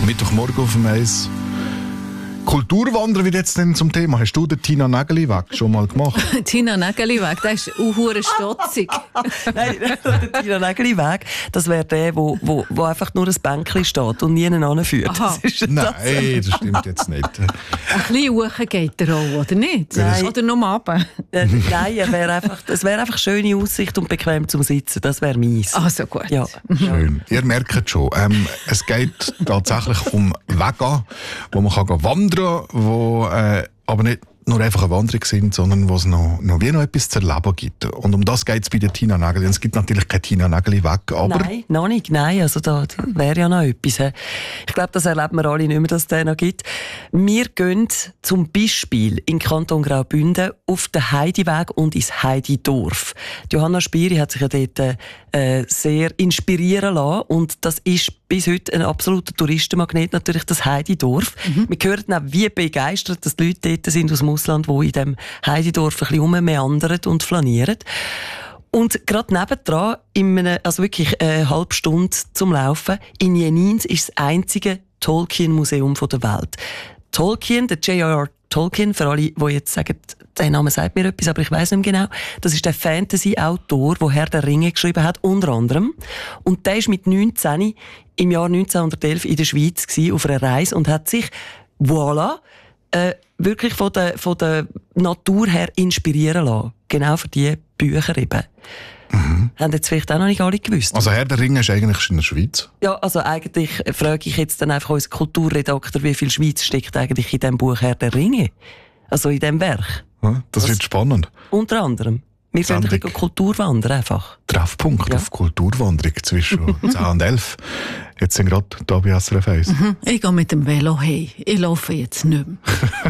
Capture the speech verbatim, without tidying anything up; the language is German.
Mittwochmorgen auf dem Eis. Kulturwandern wird jetzt denn zum Thema. Hast du den Tina Nägeli-Weg schon mal gemacht? Tina Nägeli-Weg, der ist auch hure stotzig. Nein, der Tina Nägeli-Weg, das wäre der, wo, wo, wo einfach nur ein Bänkchen steht und niemand anführt. Das ist Nein, das stimmt jetzt nicht. Ein bisschen hoch geht der auch, oder nicht? Nein. Oder nur runter? Äh, nein, es wäre einfach, wäre einfach schöne Aussicht und bequem zum Sitzen. Das wäre meins. Ah, so gut. Ja. Schön. Ihr merkt schon, ähm, es geht tatsächlich um Wege, wo man kann wandern kann, wo äh, aber nicht nur einfach eine Wanderung sind, sondern wo es noch, noch wie noch etwas zu erleben gibt. Und um das geht es bei der Tina Nägeli. Es gibt natürlich keine Tina Nägeli-Weg, aber... Nein, noch nicht. Nein, also da, da wäre ja noch etwas. Ich glaube, das erleben wir alle nicht mehr, dass es den noch gibt. Wir gehen zum Beispiel in Kanton Graubünden auf den Heidiweg und ins Heididorf. Johanna Spieri hat sich ja dort äh, sehr inspirieren lassen und das ist bis heute ein absoluter Touristenmagnet, natürlich das Heididorf. Mhm. Wir hören auch, wie begeistert dass die Leute dort sind aus dem Ausland, die in diesem Heididorf ein bisschen rummeandern und flanieren. Und gerade nebendran, in einem, also wirklich eine halbe Stunde zum Laufen, in Jenins ist das einzige Tolkien-Museum der Welt. Tolkien, der J R R Tolkien, für alle, die jetzt sagen, der Name sagt mir etwas, aber ich weiss nicht mehr genau. Das ist der Fantasy-Autor, der Herr der Ringe geschrieben hat, unter anderem. Und der war mit neunzehn im Jahr neunzehnhundertelf in der Schweiz gewesen, auf einer Reise und hat sich, voilà, äh, wirklich von der, von der Natur her inspirieren lassen. Genau für diese Bücher eben. Mhm. Haben jetzt vielleicht auch noch nicht alle gewusst. Also Herr der Ringe ist eigentlich in der Schweiz? Ja, also eigentlich frage ich jetzt dann einfach unseren Kulturredakteur, wie viel Schweiz steckt eigentlich in diesem Buch Herr der Ringe? Also in diesem Werk. Ja, das, das wird spannend. Unter anderem. Wir gehen ein bisschen Kulturwandern einfach. Treffpunkt ja. auf Kulturwanderung zwischen zehn und elf. Jetzt sind gerade hier bei S R F eins. Mhm. Ich gehe mit dem Velo hey. Ich laufe jetzt nicht mehr.